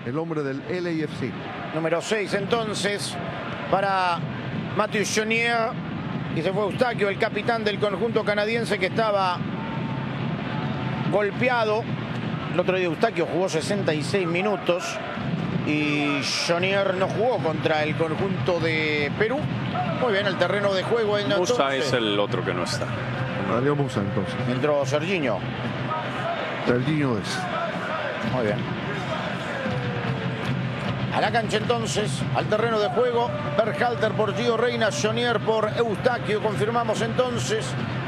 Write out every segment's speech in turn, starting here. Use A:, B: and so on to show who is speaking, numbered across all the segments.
A: el hombre del LAFC.
B: Número 6 entonces para Mathieu Chenier. Y se fue Eustaquio, el capitán del conjunto canadiense, que estaba golpeado. El otro día Eustaquio jugó 66 minutos y Chenier no jugó contra el conjunto de Perú. Muy bien, el terreno de juego.
C: Musa es el otro que no está.
A: Salió Musa entonces.
B: Entró Serginho.
A: Serginho es.
B: Muy bien. A la cancha entonces, al terreno de juego. Berhalter por Gio Reyna, Chenier por Eustaquio. Confirmamos entonces.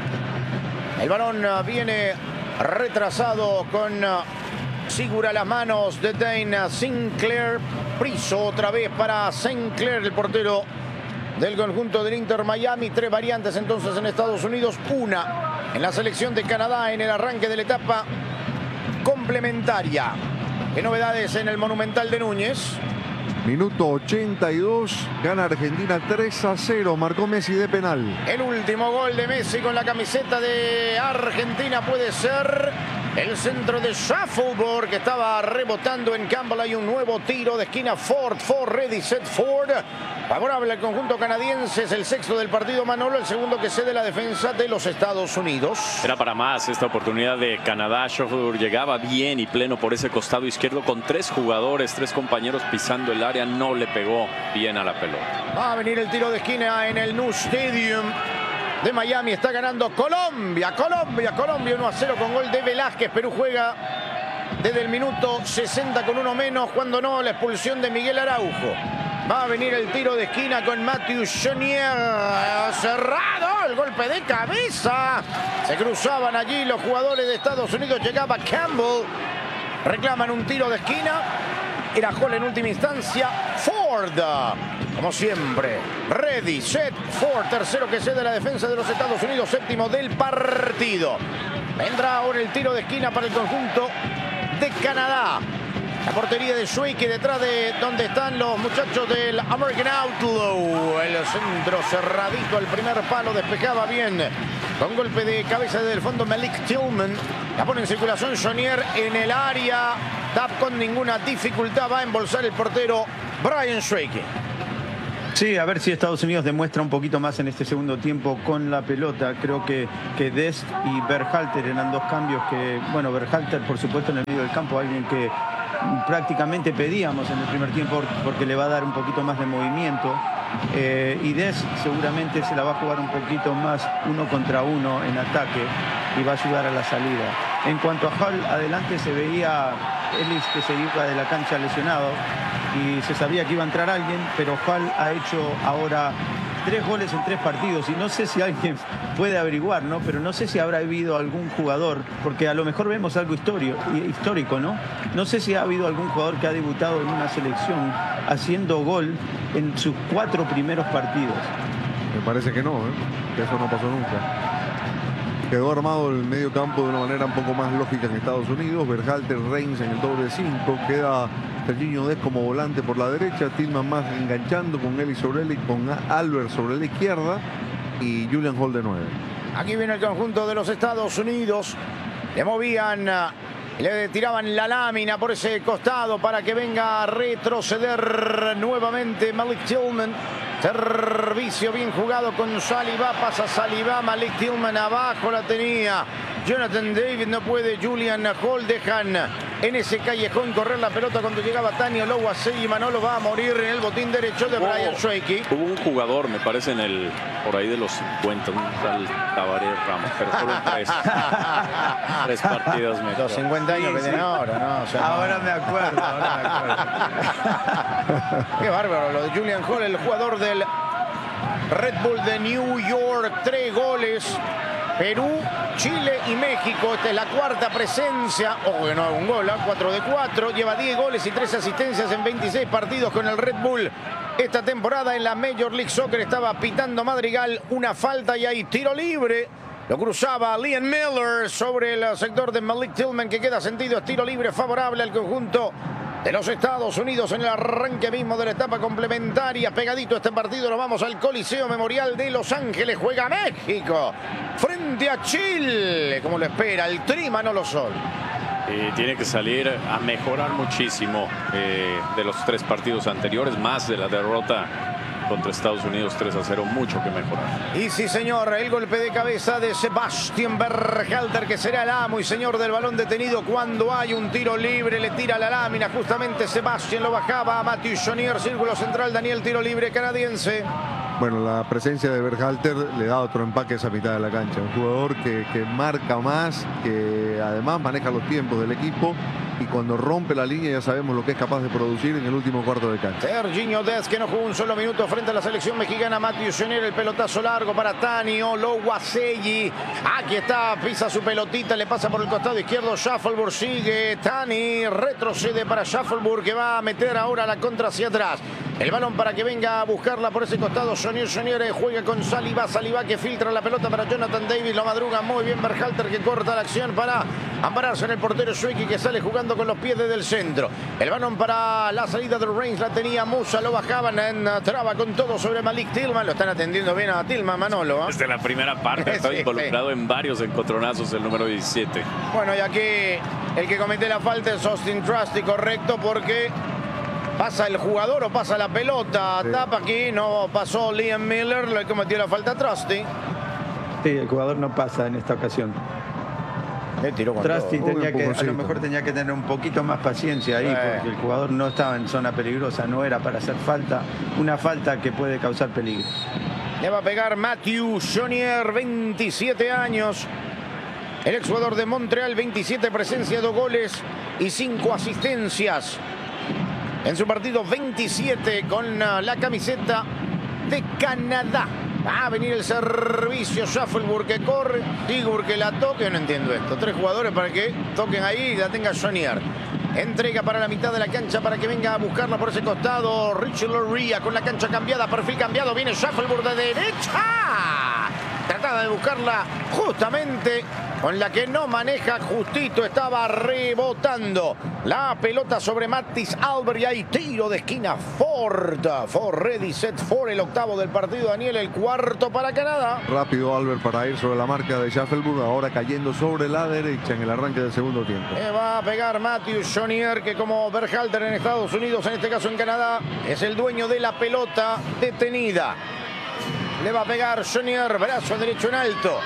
B: El balón viene retrasado con Sigura a las manos de Dane Sinclair. Priso otra vez para Sinclair, el portero del conjunto del Inter Miami. 3 variantes entonces en Estados Unidos. Una en la selección de Canadá en el arranque de la etapa complementaria. ¿Qué novedades en el Monumental de Núñez?
A: Minuto 82, gana Argentina 3-0, marcó Messi de penal.
B: El último gol de Messi con la camiseta de Argentina puede ser el centro de Shuffleboard, que estaba rebotando en Campbell. Hay un nuevo tiro de esquina. Ford, ready, set, Ford. Favorable al conjunto canadiense, es el sexto del partido, Manolo, el segundo que cede la defensa de los Estados Unidos.
C: Era para más esta oportunidad de Canadá. Shuffleboard llegaba bien y pleno por ese costado izquierdo con 3 jugadores, 3 compañeros pisando el área. No le pegó bien a la pelota.
B: Va a venir el tiro de esquina en el New Stadium de Miami. Está ganando Colombia 1-0 con gol de Velázquez. Perú juega desde el minuto 60 con uno menos, cuando no la expulsión de Miguel Araujo. Va a venir el tiro de esquina con Mathieu Chenier. Cerrado, el golpe de cabeza. Se cruzaban allí los jugadores de Estados Unidos. Llegaba Campbell. Reclaman un tiro de esquina. Era Hall en última instancia. Ford, como siempre. Ready, set, Ford. Tercero que cede la defensa de los Estados Unidos. Séptimo del partido. Vendrá ahora el tiro de esquina para el conjunto de Canadá. La portería de Schweike, detrás de donde están los muchachos del American Outlaw. El centro cerradito al primer palo, despejaba bien. Con golpe de cabeza desde el fondo Malik Tillman. La pone en circulación Chenier en el área. Tap con ninguna dificultad. Va a embolsar el portero Brian Schweike.
D: Sí, a ver si Estados Unidos demuestra un poquito más en este segundo tiempo con la pelota. Creo que Dest y Berhalter eran 2 cambios que, bueno, Berhalter por supuesto en el medio del campo, alguien que prácticamente pedíamos en el primer tiempo porque le va a dar un poquito más de movimiento. Y Dest seguramente se la va a jugar un poquito más 1 contra 1 en ataque y va a ayudar a la salida. En cuanto a Hall, adelante se veía Ellis que se iba de la cancha lesionado y se sabía que iba a entrar alguien, pero Hall ha hecho ahora 3 goles en 3 partidos y no sé si alguien puede averiguar, ¿no? Pero no sé si habrá habido algún jugador, porque a lo mejor vemos algo histórico, ¿no? No sé si ha habido algún jugador que ha debutado en una selección haciendo gol en sus 4 primeros partidos.
A: Me parece que no, que eso no pasó nunca. Quedó armado el medio campo de una manera un poco más lógica en Estados Unidos. Berhalter, Reigns en el doble 5. Queda Serginho Dest como volante por la derecha. Tillman más enganchando con Eli sobre él y con Albert sobre la izquierda. Y Julian Hall de 9.
B: Aquí viene el conjunto de los Estados Unidos. Le movían, le tiraban la lámina por ese costado para que venga a retroceder nuevamente Malik Tillman. Servicio bien jugado con Saliba, pasa Saliba, Malik Tillman abajo la tenía. Jonathan David no puede, Julian Hall dejan en ese callejón correr la pelota cuando llegaba Tani Oloaseyi. Manolo va a morir en el botín derecho de Brian Schweike.
C: Hubo un jugador, me parece, por ahí de los 50, un tal Tabaré Ramos, pero fueron 3 partidos.
B: Los 50 años que tiene ahora, ¿no? O sea,
D: ahora me acuerdo.
B: Qué bárbaro lo de Julian Hall, el jugador del Red Bull de New York. 3 goles. Perú, Chile y México. Esta es la 4ª presencia. Ojo que no haga un gol, 4 de 4. Lleva 10 goles y 13 asistencias en 26 partidos con el Red Bull. Esta temporada en la Major League Soccer estaba pitando Madrigal una falta y hay tiro libre. Lo cruzaba Liam Miller sobre el sector de Malik Tillman, que queda sentido. Es tiro libre favorable al conjunto de los Estados Unidos en el arranque mismo de la etapa complementaria. Pegadito este partido, nos vamos al Coliseo Memorial de Los Ángeles. Juega México frente a Chile, como lo espera el Tri Manolo Sol.
C: Y tiene que salir a mejorar muchísimo de los 3 partidos anteriores, más de la derrota contra Estados Unidos 3-0, mucho que mejorar.
B: Y sí, señor, el golpe de cabeza de Sebastian Berhalter, que será el amo y señor del balón detenido cuando hay un tiro libre. Le tira la lámina, justamente Sebastian lo bajaba a Matthew Chonier, círculo central, Daniel, tiro libre canadiense.
A: Bueno, la presencia de Berhalter le da otro empaque a esa mitad de la cancha. Un jugador que marca más, que además maneja los tiempos del equipo, y cuando rompe la línea ya sabemos lo que es capaz de producir en el último cuarto de cancha.
B: Serginho Dest, que no jugó un solo minuto frente a la selección mexicana. Matthew Chonier, el pelotazo largo para Tani Olowaseyi. Aquí está, pisa su pelotita, le pasa por el costado izquierdo. Shuffleburg sigue, Tani retrocede para Shuffleburg, que va a meter ahora la contra hacia atrás. El balón para que venga a buscarla por ese costado. Chonier juega con Saliba que filtra la pelota para Jonathan Davis. Lo madruga muy bien Berhalter, que corta la acción para ampararse en el portero Sueki, que sale jugando con los pies desde el centro. El balón para la salida del Reigns la tenía Musa, lo bajaban, entraba con todo sobre Malik Tillman. Lo están atendiendo bien a Tillman, Manolo.
C: Desde la primera parte está involucrado en varios encontronazos el número 17.
B: Bueno, y aquí el que comete la falta es Austin Trusty, correcto, porque pasa el jugador o pasa la pelota. Sí. Tapa aquí, no pasó Liam Miller, le cometió la falta a Trusty.
D: Sí, el jugador no pasa en esta ocasión. Trusty a lo mejor tenía que tener un poquito más paciencia ahí, porque el jugador no estaba en zona peligrosa, no era para hacer falta, una falta que puede causar peligro.
B: Le va a pegar Matthew Chonier, 27 años. El exjugador de Montreal, 27 presencias, 2 goles y 5 asistencias. En su partido 27 con la camiseta de Canadá. Va a venir el servicio. Shuffleburg que corre, Sigur que la toque. No entiendo esto. 3 jugadores para que toquen ahí y la tenga Chonier. Entrega para la mitad de la cancha para que venga a buscarla por ese costado. Richie Loria con la cancha cambiada, perfil cambiado. Viene Shuffleburg de derecha. Trataba de buscarla justamente con la que no maneja justito. Estaba rebotando la pelota sobre Mattis Albert y hay tiro de esquina. Ford ready, set for, el octavo del partido, Daniel, el cuarto para Canadá.
A: Rápido Albert para ir sobre la marca de Shuffleburg, ahora cayendo sobre la derecha en el arranque del segundo tiempo.
B: Va a pegar Matthew Chonier, que como Berhalter en Estados Unidos, en este caso en Canadá, es el dueño de la pelota detenida. Le va a pegar Chonier, brazo derecho en alto.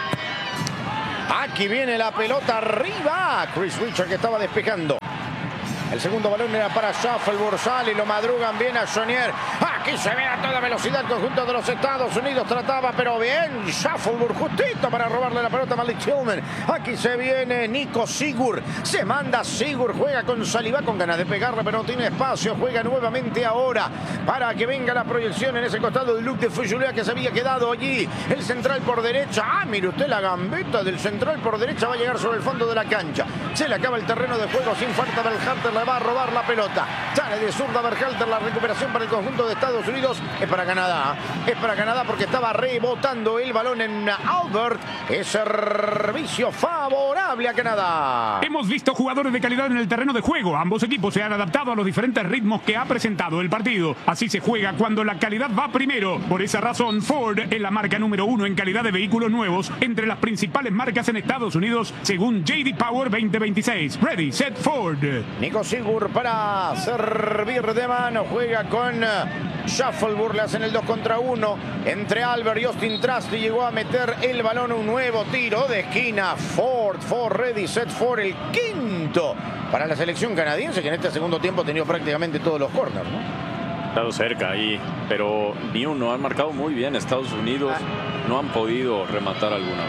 B: Aquí viene la pelota arriba. Chris Richard, que estaba despejando. El segundo balón era para Shuffleburg, sale y lo madrugan bien a Chonier. Aquí se ve a toda velocidad el conjunto de los Estados Unidos. Trataba, pero bien. Shuffleburg justito para robarle la pelota a Malik Tillman. Aquí se viene Nico Sigur. Se manda Sigur. Juega con Saliba con ganas de pegarle, pero no tiene espacio. Juega nuevamente ahora para que venga la proyección en ese costado de Luc de Feugelea, que se había quedado allí. El central por derecha. Mire usted la gambeta del central por derecha. Va a llegar sobre el fondo de la cancha. Se le acaba el terreno de juego sin falta. Berhalter le va a robar la pelota. Sale de zurda Berhalter. La recuperación para el conjunto de Estados Unidos. Es para Canadá. Es para Canadá porque estaba rebotando el balón en Albert. Es servicio favorable a Canadá.
E: Hemos visto jugadores de calidad en el terreno de juego. Ambos equipos se han adaptado a los diferentes ritmos que ha presentado el partido. Así se juega cuando la calidad va primero. Por esa razón, Ford es la marca número 1 en calidad de vehículos nuevos entre las principales marcas en Estados Unidos, según J.D. Power 2026. Ready, set, Ford.
B: Nico Sigur para servir de mano. Juega con Shuffleburg. Le hacen el 2 contra 1 entre Albert y Austin Trusty. Llegó a meter el balón. Un nuevo tiro de esquina. Ford ready, set, Ford. El quinto para la selección canadiense, que en este segundo tiempo ha tenido prácticamente todos los corners, ¿no?
C: Ha estado cerca ahí, pero ni uno. Han marcado muy bien Estados Unidos. No han podido rematar alguna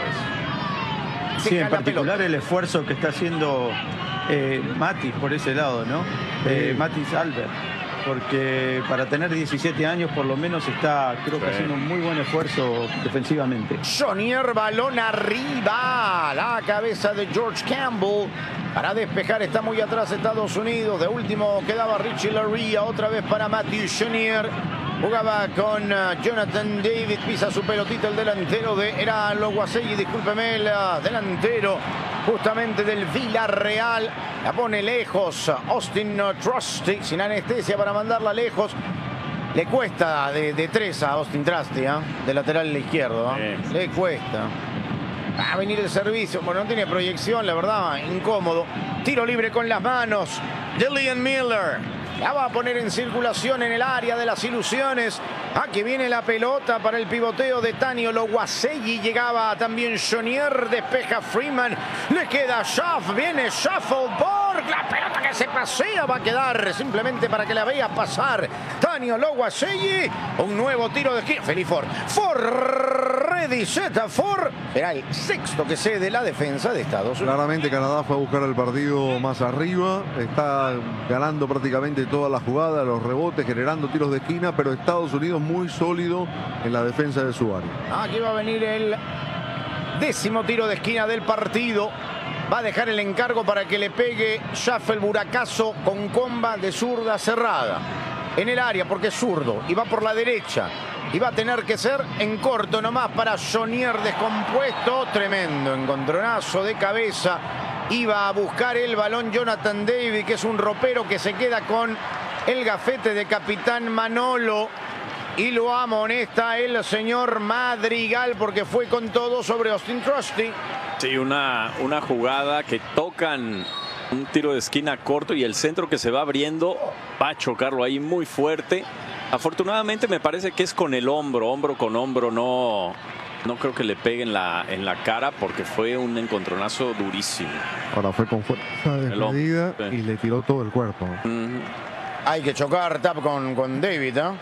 C: vez.
D: Sí, en particular el esfuerzo que está haciendo Mattis por ese lado, ¿no? Mattis Albert, porque para tener 17 años por lo menos está, creo que haciendo un muy buen esfuerzo defensivamente.
B: Chonier, balón arriba, la cabeza de George Campbell para despejar. Está muy atrás Estados Unidos. De último quedaba Richie Loria, otra vez para Matthew Chonier. Jugaba con Jonathan David, pisa su pelotita el delantero era Olowaseyi, discúlpeme, el delantero justamente del Villarreal. La pone lejos Austin Trusty, sin anestesia para mandarla lejos. Le cuesta de 3 a Austin Trusty, de lateral izquierdo. Le cuesta. Va a venir el servicio. Bueno, no tiene proyección, la verdad, incómodo. Tiro libre con las manos. Dillian Miller. La va a poner en circulación en el área de las ilusiones. Aquí viene la pelota para el pivoteo de Tani Ologuasegui. Llegaba también Jonier, despeja Freeman. Le queda Schaff, viene Shuffleborg. La pelota que se pasea va a quedar simplemente para que la vea pasar Tani Ologuasegui. Un nuevo tiro de esquina. Feliz Ford. Ford, ready, set, Ford. Será el sexto que cede la defensa de Estados Unidos.
A: Claramente Canadá fue a buscar el partido más arriba. Está ganando prácticamente toda la jugada, los rebotes, generando tiros de esquina, pero Estados Unidos muy sólido en la defensa de su área.
B: Aquí va a venir el 10º tiro de esquina del partido. Va a dejar el encargo para que le pegue Schaff Buracazo con comba de zurda cerrada. En el área porque es zurdo y va por la derecha. Y va a tener que ser en corto nomás para Jonier descompuesto. Tremendo encontronazo de cabeza. Iba a buscar el balón Jonathan David, que es un ropero que se queda con el gafete de capitán Manolo. Y lo amonesta el señor Madrigal porque fue con todo sobre Austin Trusty.
C: Sí, una jugada que tocan un tiro de esquina corto y el centro que se va abriendo va a chocarlo ahí muy fuerte. Afortunadamente me parece que es con el hombro con hombro, no creo que le pegue en la cara porque fue un encontronazo durísimo.
A: Ahora fue con fuerza desmedida y le tiró todo el cuerpo.
B: Hay que chocar tap con David, ¿eh?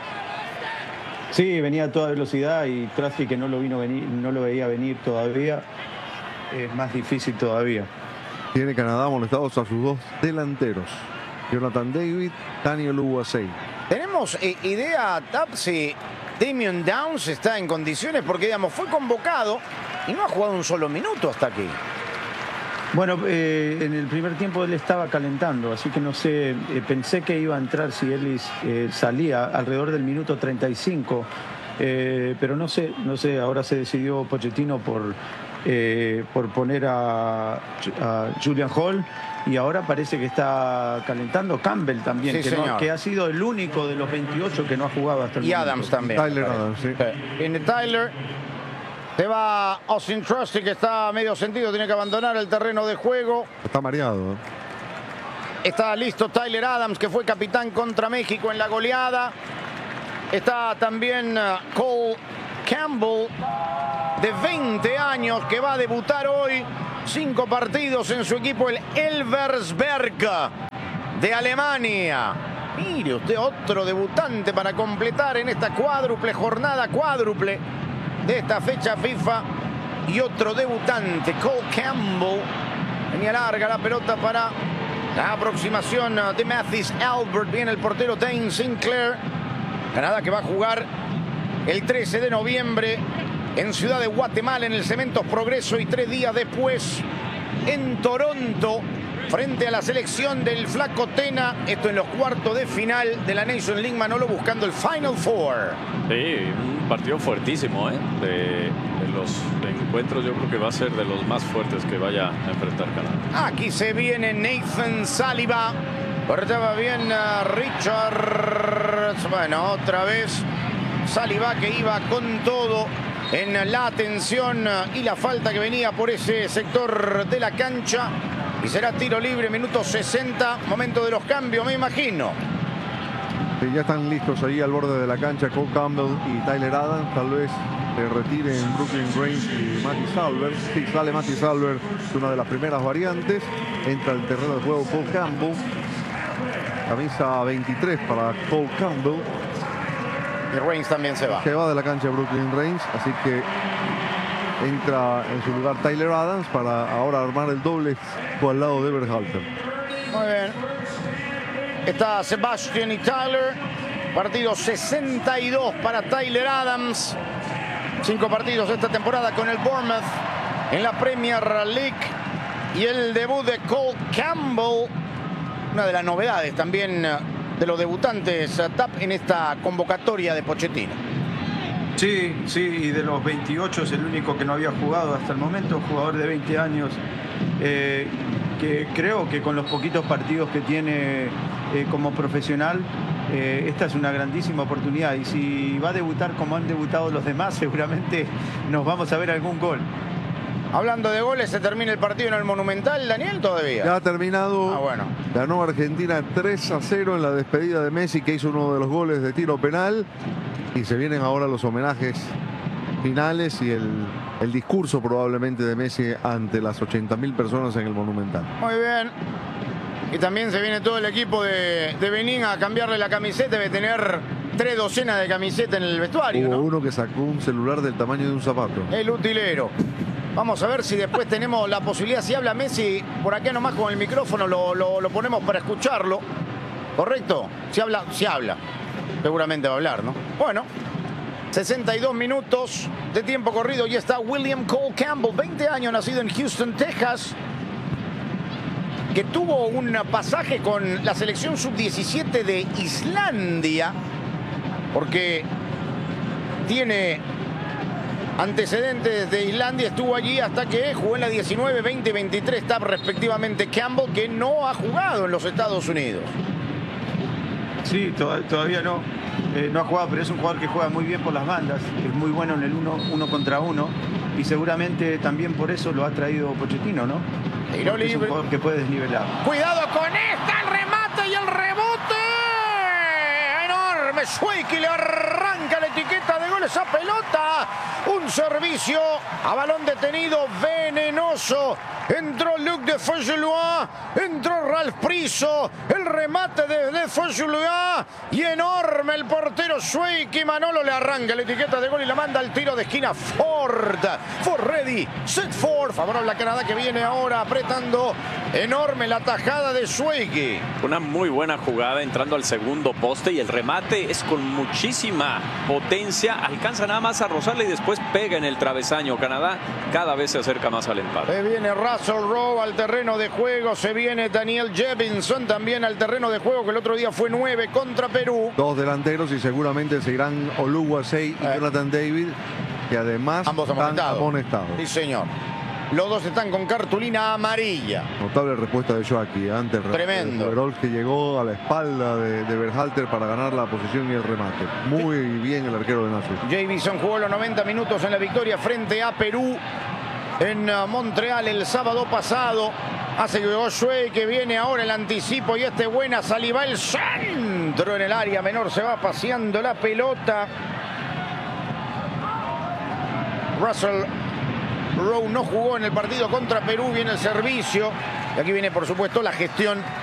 D: Sí, venía a toda velocidad y Trusty, que no lo veía venir todavía, es más difícil todavía.
A: Tiene Canadá molestados a sus dos delanteros, Jonathan David, Tani Ologuasegui.
B: ¿Tenemos idea, Tap, si Damian Downs está en condiciones? Porque, digamos, fue convocado y no ha jugado un solo minuto hasta aquí.
D: Bueno, en el primer tiempo él estaba calentando, así que no sé, pensé que iba a entrar si Ellis salía alrededor del minuto 35, pero no sé, ahora se decidió Pochettino por poner a Julian Hall y ahora parece que está calentando Campbell también,
B: sí,
D: que ha sido el único de los 28 que no ha jugado hasta el momento.
B: Y Adams también.
A: Tyler Adams, sí.
B: Viene Tyler. Se va Austin Trusty, que está a medio sentido, tiene que abandonar el terreno de juego.
A: Está mareado.
B: Está listo Tyler Adams, que fue capitán contra México en la goleada. Está también Cole Campbell, de 20 años, que va a debutar hoy. 5 partidos en su equipo, el Elversberg de Alemania. Mire usted, otro debutante para completar en esta jornada cuádruple de esta fecha FIFA. Y otro debutante, Cole Campbell. Venía larga la pelota para la aproximación de Mathis Albert. Viene el portero Dane Sinclair. Canadá que va a jugar el 13 de noviembre en Ciudad de Guatemala, en el Cementos Progreso, y 3 días después en Toronto, frente a la selección del Flaco Tena. Esto en los cuartos de final de la Nation League. Manolo buscando el Final Four.
C: Sí, un partido fuertísimo, ¿eh? De los encuentros, yo creo que va a ser de los más fuertes que vaya a enfrentar Canadá.
B: Aquí se viene Nathan Saliba. Cortaba bien a Richards. Bueno, otra vez Saliba, que iba con todo en la atención y la falta que venía por ese sector de la cancha. Y será tiro libre, minuto 60, momento de los cambios, me imagino.
A: Sí, ya están listos ahí al borde de la cancha Cole Campbell y Tyler Adams. Tal vez se retiren Brooklyn Reigns y Mathis Albert. Sí, sale Mathis Albert, es una de las primeras variantes. Entra al terreno de juego Cole Campbell. Camisa 23 para Cole Campbell.
B: Y Reigns también se va.
A: Se va de la cancha Brooklyn Reigns, así que entra en su lugar Tyler Adams para ahora armar el doble al lado de Berhalter.
B: Muy bien. Está Sebastian y Tyler. Partido 62 para Tyler Adams. 5 partidos esta temporada con el Bournemouth en la Premier League. Y el debut de Cole Campbell, una de las novedades también de los debutantes TAP en esta convocatoria de Pochettino.
D: Sí, y de los 28 es el único que no había jugado hasta el momento, jugador de 20 años, que creo que con los poquitos partidos que tiene como profesional, esta es una grandísima oportunidad, y si va a debutar como han debutado los demás, seguramente nos vamos a ver algún gol.
B: Hablando de goles, ¿se termina el partido en el Monumental, Daniel, todavía?
A: Ya ha terminado.
B: Bueno.
A: Ganó Argentina 3-0 en la despedida de Messi, que hizo uno de los goles de tiro penal. Y se vienen ahora los homenajes finales y el discurso probablemente de Messi ante las 80.000 personas en el Monumental.
B: Muy bien. Y también se viene todo el equipo de Benín a cambiarle la camiseta. Debe tener 3 docenas de camisetas en el vestuario,
A: Hubo
B: ¿no?
A: uno que sacó un celular del tamaño de un zapato.
B: El utilero. Vamos a ver si después tenemos la posibilidad, si habla Messi, por acá nomás con el micrófono lo ponemos para escucharlo. ¿Correcto? Si habla. Seguramente va a hablar, ¿no? Bueno, 62 minutos de tiempo corrido y está William Cole Campbell, 20 años, nacido en Houston, Texas, que tuvo un pasaje con la selección sub-17 de Islandia, porque tiene antecedentes de Islandia, estuvo allí hasta que jugó en la 19, 20 y 23 TAP respectivamente Campbell, que no ha jugado en los Estados Unidos.
D: Sí, todavía no. No ha jugado, pero es un jugador que juega muy bien por las bandas, es muy bueno en el uno contra uno y seguramente también por eso lo ha traído Pochettino, ¿no?
B: Tiro
D: Porque es un
B: libre.
D: jugador que puede desnivelar.
B: Cuidado con esta, el remate y el rebote. Enorme. Schweiki le arranca la etiqueta de gol esa pelota. Un servicio a balón detenido venenoso. Entró Luc de Feugelois, entró Ralph Priso, el remate de Feugelois y enorme el portero Schweiki. Manolo le arranca la etiqueta de gol y la manda al tiro de esquina Ford. Ford ready, set Ford, favorable a Canadá que viene ahora apretando. Enorme la tajada de Schweiki.
C: Una muy buena jugada entrando al segundo poste y el remate es con muchísima potencia. Alcanza nada más a rozarle y después pega en el travesaño. Canadá cada vez se acerca más al empate.
B: Se viene Russell Rowe al terreno de juego. Se viene Daniel Jevinson también al terreno de juego, que el otro día fue 9 contra Perú.
A: Dos delanteros y seguramente se irán Oluwasei y Jonathan David, que además
B: Ambos
A: están amonestados.
B: Sí, señor. Los dos están con cartulina amarilla.
A: Notable respuesta de Joaquín ante el
B: Tremendo.
A: Overall, que llegó a la espalda de Berhalter para ganar la posición y el remate. Muy bien el arquero de Nacional.
B: Jevinson jugó los 90 minutos en la victoria frente a Perú en Montreal el sábado pasado. Hace que Josué, que viene ahora el anticipo y buena saliva el centro en el área menor. Se va paseando la pelota. Russell Rowe no jugó en el partido contra Perú. Viene el servicio. Y aquí viene, por supuesto, la gestión